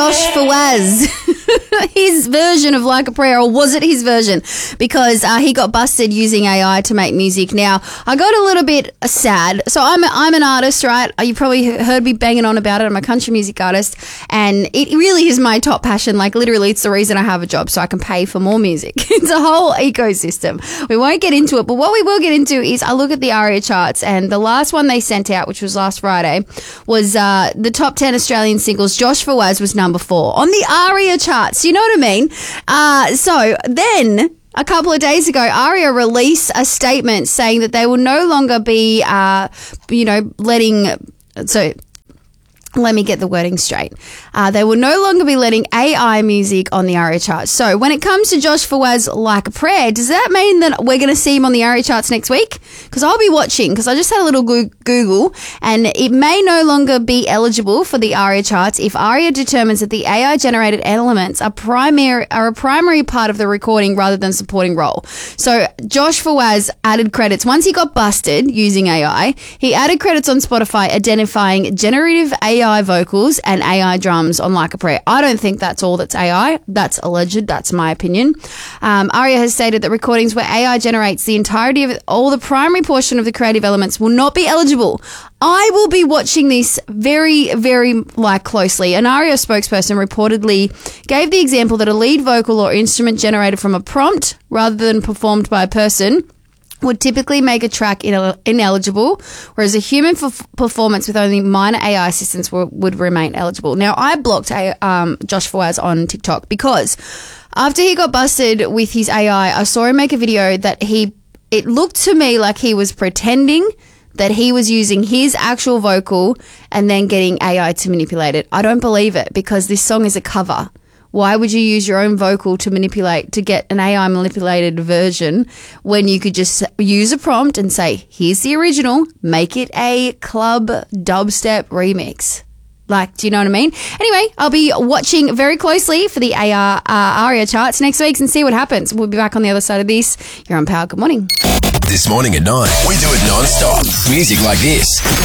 Josh Fawaz. His version of Like a Prayer, or was it his version? Because he got busted using AI to make music. Now, I got a little bit sad. So I'm an artist, right? You probably heard me banging on about it. I'm a country music artist, and it really is my top passion. Like, literally, it's the reason I have a job, so I can pay for more music. It's a whole ecosystem. We won't get into it, but what we will get into is I look at the ARIA charts, and the last one they sent out, which was last Friday, was the top 10 Australian singles. Josh Fawaz was number 4 on the ARIA charts. You know what I mean? So then, a couple of days ago, ARIA released a statement saying that they will no longer be, letting... So... Let me get the wording straight. They will no longer be letting AI music on the ARIA charts. So when it comes to Josh Fawaz Like a Prayer, does that mean that we're going to see him on the ARIA charts next week? Because I'll be watching, because I just had a little Google, and it may no longer be eligible for the ARIA charts if ARIA determines that the AI-generated elements are a primary part of the recording rather than supporting role. So Josh Fawaz added credits. Once he got busted using AI, he added credits on Spotify identifying generative AI vocals and AI drums on Like a Prayer. I don't think that's all that's AI. That's alleged. That's my opinion. ARIA has stated that recordings where AI generates the entirety of all the primary portion of the creative elements will not be eligible. I will be watching this very, very closely. An ARIA spokesperson reportedly gave the example that a lead vocal or instrument generated from a prompt rather than performed by a person would typically make a track ineligible, whereas a human performance with only minor AI assistance would remain eligible. Now, I blocked Josh Fawaz on TikTok because after he got busted with his AI, I saw him make a video that it looked to me like he was pretending that he was using his actual vocal and then getting AI to manipulate it. I don't believe it, because this song is a cover. Why would you use your own vocal to get an AI manipulated version when you could just use a prompt and say, here's the original, make it a club dubstep remix? Do you know what I mean? Anyway, I'll be watching very closely for the ARIA charts next week and see what happens. We'll be back on the other side of this. You're on Power. Good morning. This morning at 9, we do it non-stop. Music like this.